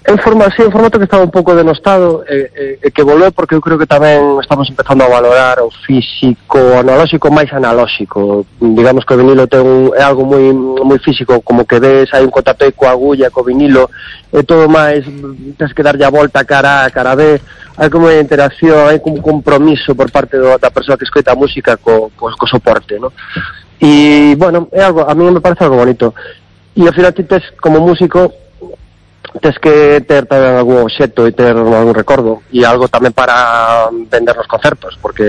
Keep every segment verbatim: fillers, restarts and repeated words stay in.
En forma, sí, en formato que estaba un pouco denostado e eh, eh, que volveu porque eu creo que tamén estamos empezando a valorar o físico analóxico máis analóxico. Digamos que o vinilo ten un, é algo moi moi físico, como que ves, hai un contacto coa agulla, co vinilo, é todo máis, tens que darlle a volta cara A, cara B, hai como unha interacción, hai como un compromiso por parte do, da persoa que escoita a música co, co, co soporte, ¿no? E, bueno, é algo, a mí me parece algo bonito. E ao final ti tes, como músico, tes que ter tamén algún obxecto e ter algún recordo e algo tamén para vender nos concertos, porque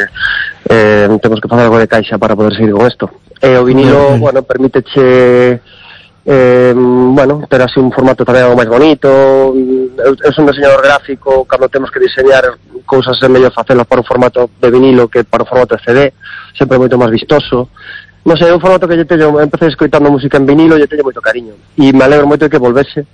eh, temos que facer algo de caixa para poder seguir con isto. E o vinilo, mm-hmm. bueno, permíteche eh, bueno, ter así un formato tamén algo máis bonito. Eu, eu son diseñador gráfico, cando temos que diseñar cousas é mellor facelas para un formato de vinilo que para un formato de C D, sempre moito máis vistoso. Non sei, é un formato que lle teño, empecé escoitando música en vinilo e lle teño moito cariño. E me alegro moito de que volvese,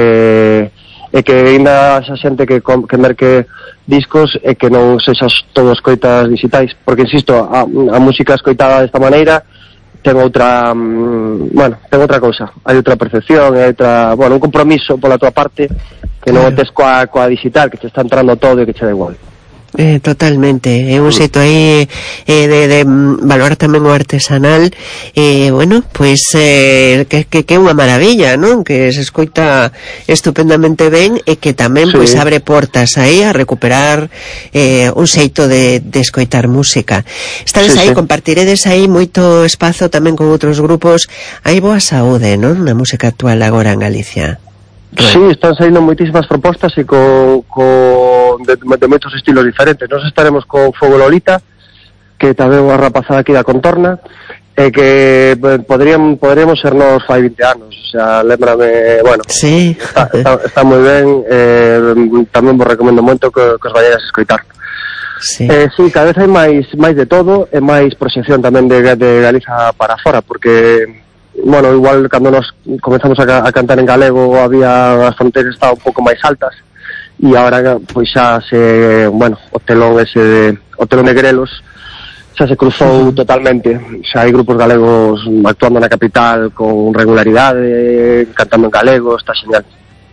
eh, e que ainda xa xente que, que merque discos e que non sexas todos escoitas digitais. Porque, insisto, a, a música escoitada desta maneira ten outra, um, bueno, ten outra cousa. Hai outra percepción, hai outra, bueno, un compromiso pola tua parte que non tes coa, coa digital, que te está entrando todo e que che da igual. Eh, totalmente, é un xeito aí eh, de, de valorar tamén o artesanal, e eh, bueno, pois eh, que, que, que é unha maravilla, non? Que se escoita estupendamente ben e que tamén sí. pois abre portas aí a recuperar eh, un xeito de, de escoitar música. Estades sí, aí, sí. compartiredes aí moito espazo tamén con outros grupos. Hai boa saúde, non? Na música actual agora en Galicia. Sí, están saindo moitísimas propostas e co, co de, de moitos estilos diferentes. Nos estaremos con Fogo Lolita, que tamén unha rapazada aquí da Contorna, e que poderían, poderíamos ser nos fai vinte anos. O sea, lembrame, bueno, sí. está, está, está moi ben, eh, tamén vos recomendo moito que, que os vayáis a escoitar. Sí. Eh, sí, cada vez hai máis máis de todo e máis proxección tamén de, de Galiza para fora, porque bueno, igual cando nos comenzamos a, a cantar en galego había as fronteiras estaban un pouco máis altas e agora pois xa se, bueno, o telón ese de, o telón de Grelos xa se cruzou uh-huh. totalmente. Xa hai grupos galegos actuando na capital con regularidade, cantando en galego, está genial.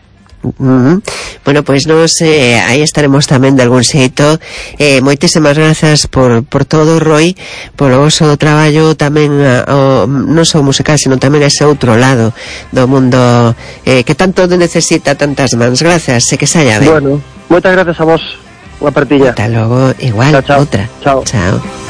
Uh-huh. Bueno, pois nos eh, aí estaremos tamén de algún xeito. eh, moitísimas grazas por, por todo, Roi, polo vosso traballo tamén o, non só musical, sino tamén ese outro lado do mundo eh, que tanto necesita tantas mans. Grazas, e que saia ben. Bueno, moitas grazas a vos. Unha partilla. Hasta logo, igual, chao, chao. outra. Chao. Chao.